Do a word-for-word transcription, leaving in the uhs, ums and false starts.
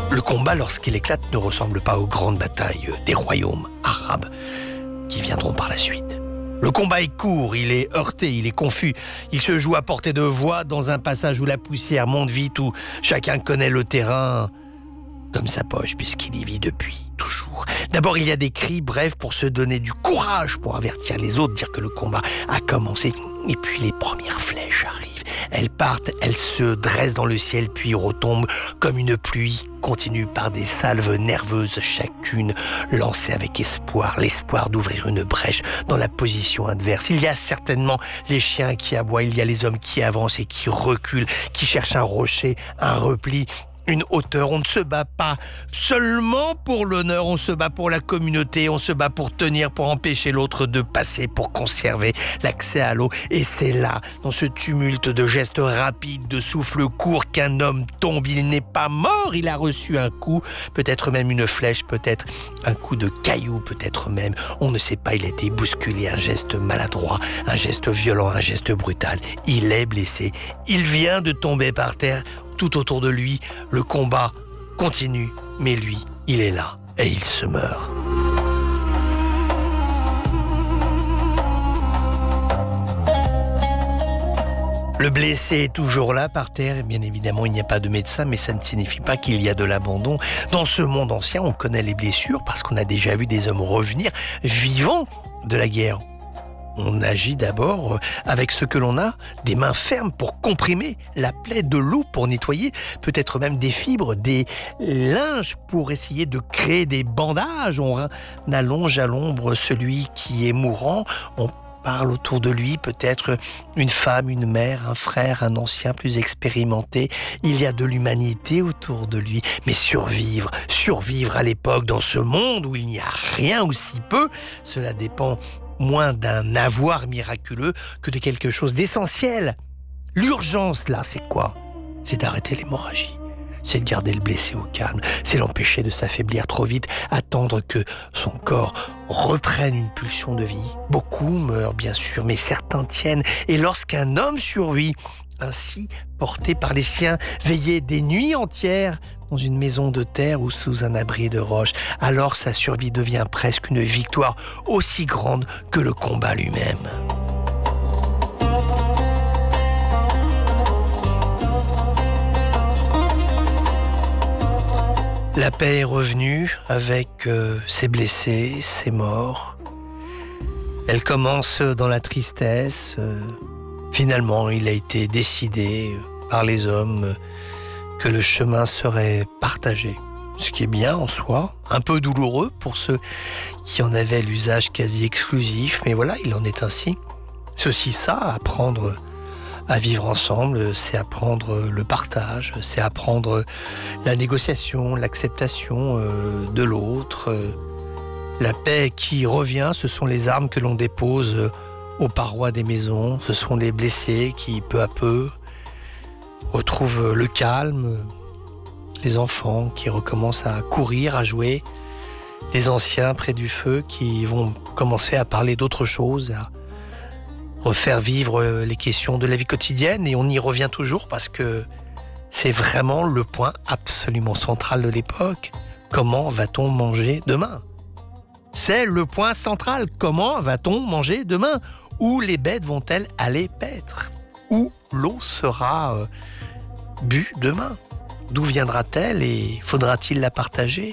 Le combat, lorsqu'il éclate, ne ressemble pas aux grandes batailles des royaumes arabes qui viendront par la suite. Le combat est court, il est heurté, il est confus. Il se joue à portée de voix dans un passage où la poussière monte vite, où chacun connaît le terrain comme sa poche, puisqu'il y vit depuis toujours. D'abord, il y a des cris brefs pour se donner du courage, pour avertir les autres, dire que le combat a commencé. Et puis les premières flèches arrivent. Elles partent, elles se dressent dans le ciel, puis retombent comme une pluie continue par des salves nerveuses, chacune lancée avec espoir, l'espoir d'ouvrir une brèche dans la position adverse. Il y a certainement les chiens qui aboient, il y a les hommes qui avancent et qui reculent, qui cherchent un rocher, un repli, une hauteur. On ne se bat pas seulement pour l'honneur, on se bat pour la communauté, on se bat pour tenir, pour empêcher l'autre de passer, pour conserver l'accès à l'eau. Et c'est là, dans ce tumulte de gestes rapides, de souffles courts, qu'un homme tombe. Il n'est pas mort, il a reçu un coup, peut-être même une flèche, peut-être un coup de caillou, peut-être même, on ne sait pas, il a été bousculé, un geste maladroit, un geste violent, un geste brutal. Il est blessé, il vient de tomber par terre. Tout autour de lui, le combat continue, mais lui, il est là et il se meurt. Le blessé est toujours là par terre. Bien évidemment, il n'y a pas de médecin, mais ça ne signifie pas qu'il y a de l'abandon. Dans ce monde ancien, on connaît les blessures parce qu'on a déjà vu des hommes revenir vivants de la guerre. On agit d'abord avec ce que l'on a, des mains fermes pour comprimer la plaie, de l'eau pour nettoyer, peut-être même des fibres, des linges pour essayer de créer des bandages. On allonge à l'ombre celui qui est mourant, on parle autour de lui, peut-être une femme, une mère, un frère, un ancien plus expérimenté. Il y a de l'humanité autour de lui. Mais survivre, survivre à l'époque dans ce monde où il n'y a rien ou si peu, cela dépend moins d'un avoir miraculeux que de quelque chose d'essentiel. L'urgence, là, c'est quoi? C'est d'arrêter l'hémorragie. C'est de garder le blessé au calme. C'est l'empêcher de s'affaiblir trop vite, attendre que son corps reprenne une pulsion de vie. Beaucoup meurent, bien sûr, mais certains tiennent. Et lorsqu'un homme survit, ainsi porté par les siens, veiller des nuits entières dans une maison de terre ou sous un abri de roches, alors sa survie devient presque une victoire aussi grande que le combat lui-même. La paix est revenue avec euh, ses blessés, ses morts. Elle commence dans la tristesse. Euh, finalement, il a été décidé par les hommes que le chemin serait partagé. Ce qui est bien en soi, un peu douloureux pour ceux qui en avaient l'usage quasi exclusif, mais voilà, il en est ainsi. C'est aussi ça, apprendre à vivre ensemble, c'est apprendre le partage, c'est apprendre la négociation, l'acceptation de l'autre. La paix qui revient, ce sont les armes que l'on dépose aux parois des maisons, ce sont les blessés qui, peu à peu, retrouvent le calme, les enfants qui recommencent à courir, à jouer, les anciens près du feu qui vont commencer à parler d'autre chose, à refaire vivre les questions de la vie quotidienne, et on y revient toujours parce que c'est vraiment le point absolument central de l'époque. Comment va-t-on manger demain? C'est le point central. Comment va-t-on manger demain? Où les bêtes vont-elles aller paître? Où l'eau sera euh, bue demain? D'où viendra-t-elle et faudra-t-il la partager?